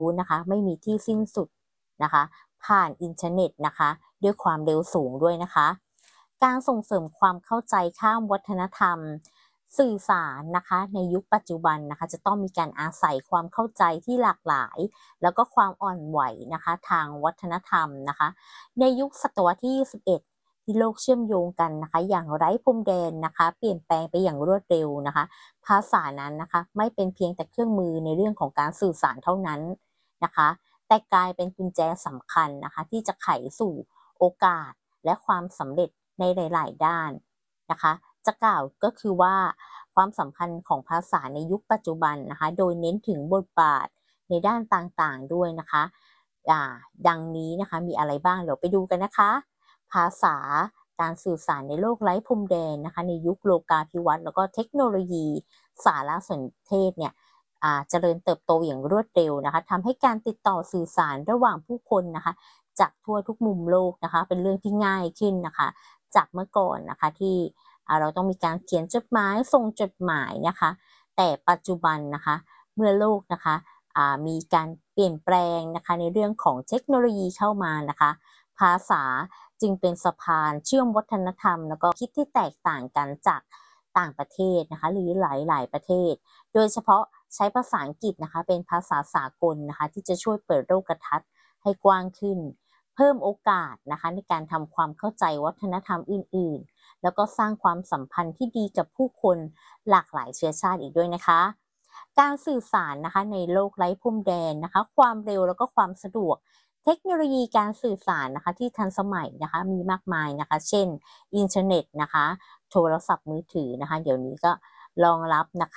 นะคะไม่มีที่สิ้นสุดนะคะผ่านอินเทอร์เน็ตนะคะด้วยความเร็วสูงด้วยนะคะการส่งเสริมความเข้าใจข้ามวัฒนธรรมสื่อสารนะคะในยุคปัจจุบันนะคะจะต้องมีการอาศัยความเข้าใจที่หลากหลายแล้วก็ความอ่อนไหวนะคะทางวัฒนธรรมนะคะในยุคศตวรรษที่21ที่โลกเชื่อมโยงกันนะคะอย่างไร้พรมแดนนะคะเปลี่ยนแปลงไปอย่างรวดเร็วนะคะภาษานั้นนะคะไม่เป็นเพียงแต่เครื่องมือในเรื่องของการสื่อสารเท่านั้นนะคะแต่กลายเป็นกุญแจสำคัญนะคะที่จะไขสู่โอกาสและความสำเร็จในหลายๆด้านนะคะจะกล่าวก็คือว่าความสำคัญของภาษาในยุคปัจจุบันนะคะโดยเน้นถึงบทบาทในด้านต่างๆด้วยนะคะดังนี้นะคะมีอะไรบ้างเดี๋ยวไปดูกันนะคะภาษาการสื่อสารในโลกไร้พรมแดนนะคะในยุคโลกาภิวัตน์แล้วก็เทคโนโลยีสารสนเทศเนี่ยเจริญเติบโตอย่างรวดเร็วนะคะทำให้การติดต่อสื่อสารระหว่างผู้คนนะคะจากทั่วทุกมุมโลกนะคะเป็นเรื่องที่ง่ายขึ้นนะคะจากเมื่อก่อนนะคะที่เราต้องมีการเขียนจดหมายส่งจดหมายนะคะแต่ปัจจุบันนะคะเมื่อโลกนะคะมีการเปลี่ยนแปลงนะคะในเรื่องของเทคโนโลยีเข้ามานะคะภาษาจึงเป็นสะพานเชื่อมวัฒนธรรมแล้วก็คิดที่แตกต่างกันจากต่างประเทศนะคะหรือหลายๆประเทศโดยเฉพาะใช้ภาษาอังกฤษนะคะเป็นภาษาสากลนะคะที่จะช่วยเปิดโลกทัศน์ให้กว้างขึ้นเพิ่มโอกาสนะคะในการทำความเข้าใจวัฒนธรรมอื่นๆแล้วก็สร้างความสัมพันธ์ที่ดีกับผู้คนหลากหลายเชื้อชาติอีกด้วยนะคะการสื่อสารนะคะในโลกไร้พรมแดนนะคะความเร็วแล้วก็ความสะดวกเทคโนโลยีการสื่อสารนะคะที่ทันสมัยนะคะมีมากมายนะคะเช่นอินเทอร์เน็ตนะคะโทรศัพท์มือถือนะคะเดี๋ยวนี้ก็รองรับนะคะ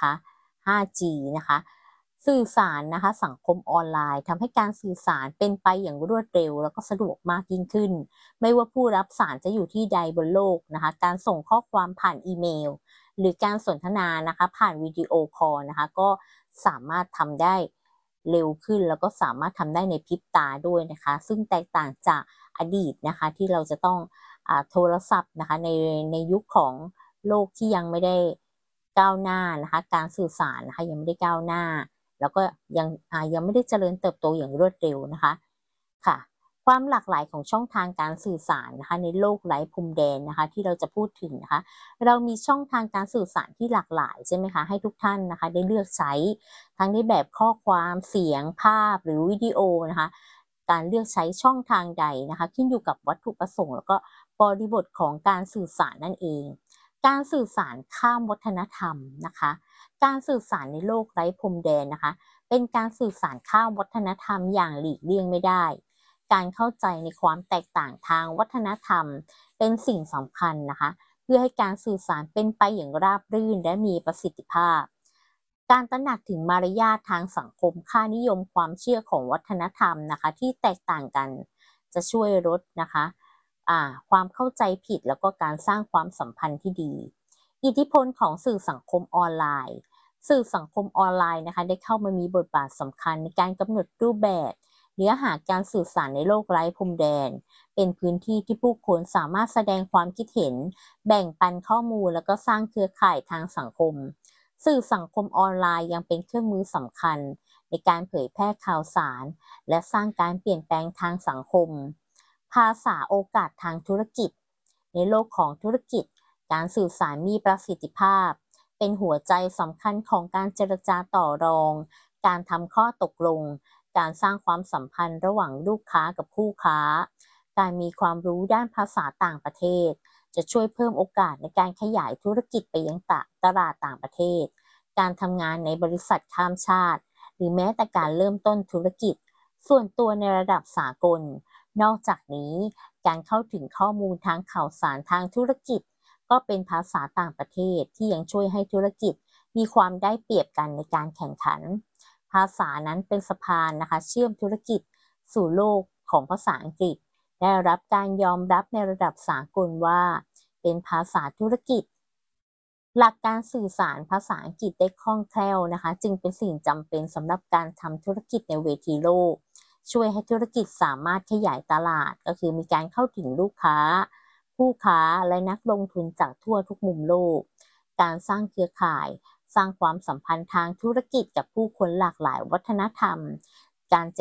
5G นะคะสื่อสารนะคะสังคมออนไลน์ทำให้การสื่อสารเป็นไปอย่างรวดเร็วแล้วก็สะดวกมากยิ่งขึ้นไม่ว่าผู้รับสารจะอยู่ที่ใดบนโลกนะคะการส่งข้อความผ่านอีเมลหรือการสนทนานะคะผ่านวิดีโอคอลนะคะก็สามารถทำได้เร็วขึ้นแล้วก็สามารถทำได้ในพริบตาด้วยนะคะซึ่งแตกต่างจากอดีตนะคะที่เราจะต้องโทรศัพท์นะคะในยุคของโลกที่ยังไม่ได้ก้าวหน้านะคะการสื่อสารนะคะยังไม่ได้ก้าวหน้าแล้วก็ยังไม่ได้เจริญเติบโตอย่างรวดเร็วนะคะค่ะความหลากหลายของช่องทางการสื่อสารนะคะในโลกไร้พรมแดนนะคะที่เราจะพูดถึงนะคะเรามีช่องทางการสื่อสารที่หลากหลายใช่ไหมคะให้ทุกท่านนะคะได้เลือกใช้ทั้งในแบบข้อความเสียงภาพหรือวิดีโอนะคะการเลือกใช้ช่องทางใดนะคะขึ้นอยู่กับวัตถุประสงค์แล้วก็บริบทของการสื่อสารนั่นเองการสื่อสารข้ามวัฒนธรรมนะคะการสื่อสารในโลกไร้พรมแดนนะคะเป็นการสื่อสารข้ามวัฒนธรรมอย่างหลีกเลี่ยงไม่ได้การเข้าใจในความแตกต่างทางวัฒนธรรมเป็นสิ่งสำคัญนะคะเพื่อให้การสื่อสารเป็นไปอย่างราบรื่นและมีประสิทธิภาพการตระหนักถึงมารยาททางสังคมค่านิยมความเชื่อของวัฒนธรรมนะคะที่แตกต่างกันจะช่วยลดนะคะความเข้าใจผิดแล้วก็การสร้างความสัมพันธ์ที่ดีอิทธิพลของสื่อสังคมออนไลน์สื่อสังคมออนไลน์นะคะได้เข้ามามีบทบาทสำคัญในการกำหนดรูปแบบเนื้อหาการสื่อสารในโลกไร้พรมแดนเป็นพื้นที่ที่ผู้คนสามารถแสดงความคิดเห็นแบ่งปันข้อมูลแล้วก็สร้างเครือข่ายทางสังคมสื่อสังคมออนไลน์ยังเป็นเครื่องมือสำคัญในการเผยแพร่ข่าวสารและสร้างการเปลี่ยนแปลงทางสังคม ภาษาโอกาสทางธุรกิจในโลกของธุรกิจการสื่อสารมีประสิทธิภาพเป็นหัวใจสำคัญของการเจรจาต่อรองการทำข้อตกลงการสร้างความสัมพันธ์ระหว่างลูกค้ากับคู่ค้าการมีความรู้ด้านภาษาต่างประเทศจะช่วยเพิ่มโอกาสในการขยายธุรกิจไปยังตลาดต่างประเทศการทำงานในบริษัทข้ามชาติหรือแม้แต่การเริ่มต้นธุรกิจส่วนตัวในระดับสากล นอกจากนี้การเข้าถึงข้อมูลทางข่าวสารทางธุรกิจก็เป็นภาษาต่างประเทศที่ยังช่วยให้ธุรกิจมีความได้เปรียบกันในการแข่งขันภาษานั้นเป็นสะพานนะคะเชื่อมธุรกิจสู่โลกของภาษาอังกฤษได้รับการยอมรับในระดับสากลว่าเป็นภาษาธุรกิจหลักการสื่อสารภาษาอังกฤษได้คล่องแคล่วนะคะจึงเป็นสิ่งจำเป็นสำหรับการทำธุรกิจในเวทีโลก ช่วยให้ธุรกิจสามารถขยายตลาดก็คือมีการเข้าถึงลูกค้าผู้ค้าและนักลงทุนจากทั่วทุกมุมโลกการสร้างเครือข่ายสร้างความสัมพันธ์ทางธุรกิจกับผู้คนหลากหลายวัฒนธรรมการเจ